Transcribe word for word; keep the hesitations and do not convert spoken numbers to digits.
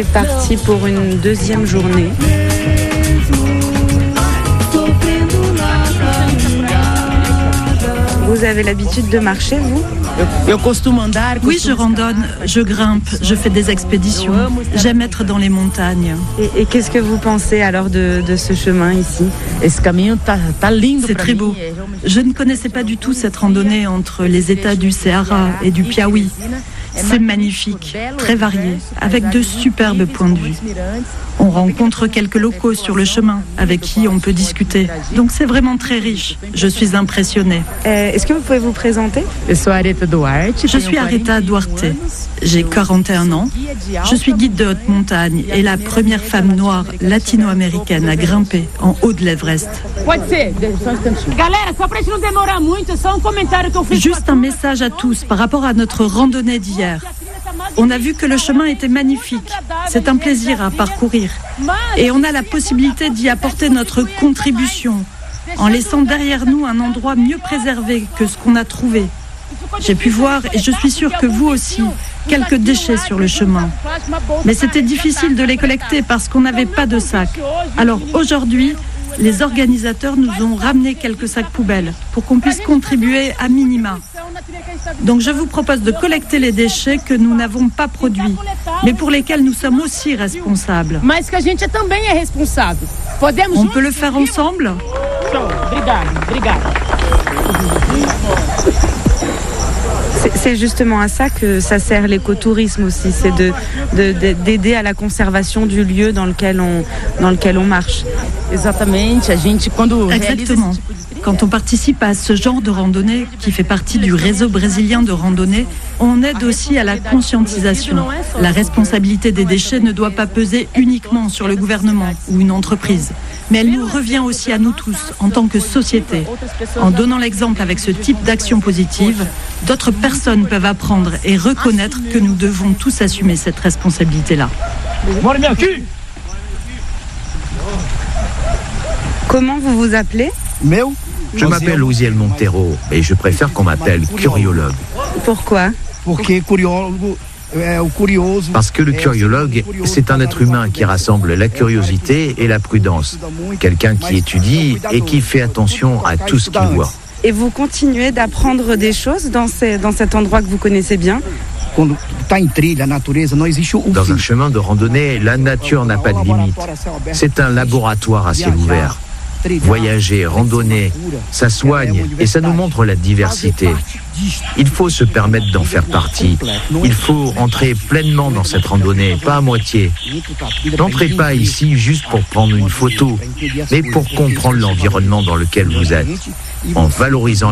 c'est parti pour une deuxième journée. Vous avez l'habitude de marcher, vous ? Oui, je randonne, je grimpe, je fais des expéditions. J'aime être dans les montagnes. Et, et qu'est-ce que vous pensez alors de, de ce chemin ici ? C'est très beau. Je ne connaissais pas du tout cette randonnée entre les États du Ceará et du Piauí. C'est magnifique, très varié, avec de superbes points de vue. On rencontre quelques locaux sur le chemin avec qui on peut discuter. Donc c'est vraiment très riche. Je suis impressionnée. Euh, est-ce que vous pouvez vous présenter ? Je suis Areta Duarte. J'ai quarante et un ans. Je suis guide de haute montagne et la première femme noire latino-américaine à grimper en haut de l'Everest. Juste un message à tous par rapport à notre randonnée d'hier. On a vu que le chemin était magnifique. C'est un plaisir à parcourir. Et on a la possibilité d'y apporter notre contribution en laissant derrière nous un endroit mieux préservé que ce qu'on a trouvé. J'ai pu voir, et je suis sûre que vous aussi, quelques déchets sur le chemin. Mais c'était difficile de les collecter parce qu'on n'avait pas de sac. Alors aujourd'hui, les organisateurs nous ont ramené quelques sacs poubelles pour qu'on puisse contribuer à minima. Donc je vous propose de collecter les déchets que nous n'avons pas produits, mais pour lesquels nous sommes aussi responsables. On peut le faire ensemble ? C'est justement à ça que ça sert l'écotourisme aussi, c'est de, de, de, d'aider à la conservation du lieu dans lequel on, dans lequel on marche. Exactement. Quand on participe à ce genre de randonnée, qui fait partie du réseau brésilien de randonnée, on aide aussi à la conscientisation. La responsabilité des déchets ne doit pas peser uniquement sur le gouvernement ou une entreprise, mais elle nous revient aussi à nous tous, en tant que société. En donnant l'exemple avec ce type d'action positive, d'autres personnes peuvent apprendre et reconnaître que nous devons tous assumer cette responsabilité-là. Comment vous vous appelez ? Je m'appelle Louisiel Montero et je préfère qu'on m'appelle curiologue. Pourquoi ? Parce que le curiologue, c'est un être humain qui rassemble la curiosité et la prudence. Quelqu'un qui étudie et qui fait attention à tout ce qu'il voit. Et vous continuez d'apprendre des choses dans, ces, dans cet endroit que vous connaissez bien ? Dans un chemin de randonnée, la nature n'a pas de limite. C'est un laboratoire à ciel ouvert. Voyager, randonner, ça soigne et ça nous montre la diversité. Il faut se permettre d'en faire partie. Il faut entrer pleinement dans cette randonnée, pas à moitié. N'entrez pas ici juste pour prendre une photo, mais pour comprendre l'environnement dans lequel vous êtes, en valorisant